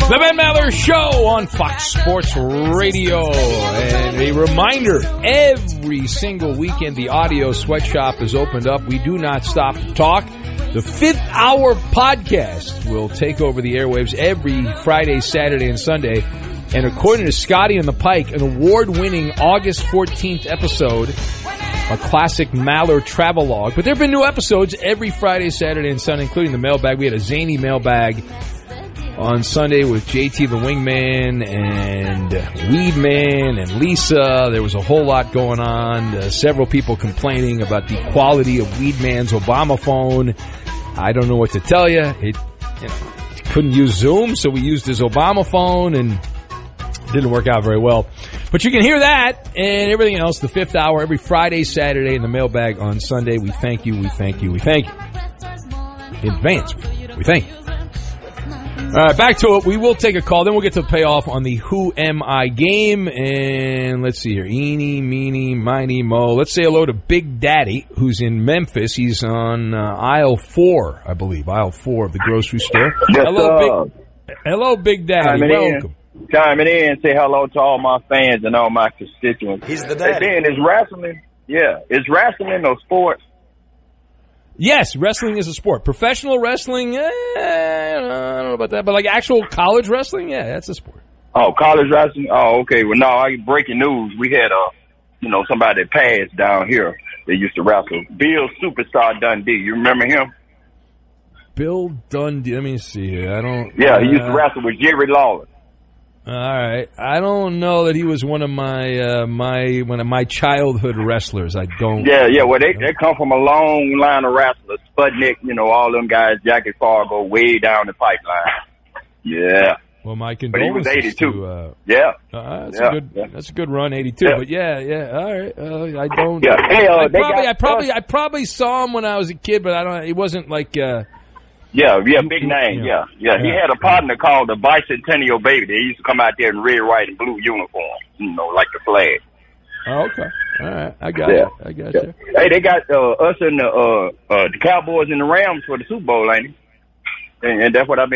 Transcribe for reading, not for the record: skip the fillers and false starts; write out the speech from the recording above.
The Ben Maller Show on Fox Sports Radio. And a reminder, every single weekend the audio sweatshop is opened up. We do not stop to talk. The Fifth Hour podcast will take over the airwaves every Friday, Saturday, and Sunday. And according to Scotty and the Pike, an award-winning August 14th episode, a classic Maller travelogue. But there have been new episodes every Friday, Saturday, and Sunday, including the mailbag. We had a zany mailbag on Sunday with JT the Wingman and Weedman and Lisa. There was a whole lot going on. Several people complaining about the quality of Weedman's Obama phone. I don't know what to tell you. It couldn't use Zoom, so we used his Obama phone, and it didn't work out very well. But you can hear that and everything else, the Fifth Hour, every Friday, Saturday, in the mailbag on Sunday. We thank you, we thank you, we thank you. In advance, we thank you. All right, back to it. We will take a call. Then we'll get to the payoff on the Who Am I game. And let's see here. Eeny, meeny, miny, mo. Let's say hello to Big Daddy, who's in Memphis. He's on aisle 4, I believe. Aisle 4 of the grocery store. Yes, hello, Big Daddy. Welcome. Chiming in, say hello to all my fans and all my constituents. He's the daddy. And then, is wrestling, is wrestling or sports? Yes, wrestling is a sport. Professional wrestling, I don't know about that. But like actual college wrestling, yeah, that's a sport. Oh, college wrestling? Oh, okay. Well, no, breaking news. We had, somebody that passed down here that used to wrestle. Bill Superstar Dundee. You remember him? Bill Dundee. Let me see here. I don't. Yeah, he used to wrestle with Jerry Lawler. All right, I don't know that he was one of my childhood wrestlers. I don't. Yeah. Well, they come from a long line of wrestlers. Sputnik, all them guys. Jackie Fargo, way down the pipeline. Yeah. Well, my condolences. But he was 82. That's a good run, 82. Yeah. But yeah. All right. I don't. Yeah. Hey, I probably saw him when I was a kid, but I don't. It wasn't like. Big name, yeah. He had a partner called the Bicentennial Baby. They used to come out there in red, white, and blue uniform, like the flag. Oh, okay. All right. I got it. You. Hey, they got us and the Cowboys and the Rams for the Super Bowl, ain't it? And that's what I've been